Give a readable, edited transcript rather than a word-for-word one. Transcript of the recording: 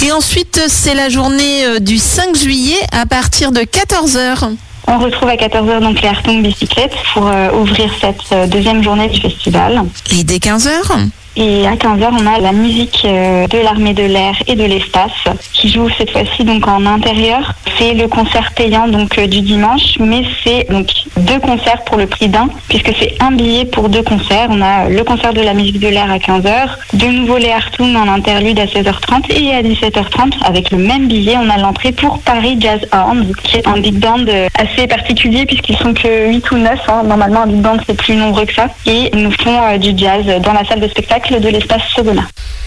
Et ensuite, c'est la journée du 5 juillet à partir de 14h. On retrouve à 14h donc les Hartung Bicyclettes pour ouvrir cette deuxième journée du festival. Et dès 15h ? Et à 15h, on a la musique de l'armée de l'air et de l'espace qui joue cette fois-ci donc en intérieur. C'est le concert payant donc du dimanche, mais c'est donc 2 concerts pour le prix d'un, puisque c'est un billet pour 2 concerts. On a le concert de la musique de l'air à 15h, de nouveau les Hartung en interlude à 16h30 et à 17h30 avec le même billet, on a l'entrée pour Paris Jazz Horns, qui est un big band assez particulier puisqu'ils sont que 8 ou 9. Normalement, un big band c'est plus nombreux que ça. Et ils nous font du jazz dans la salle de spectacle de l'espace Sogona.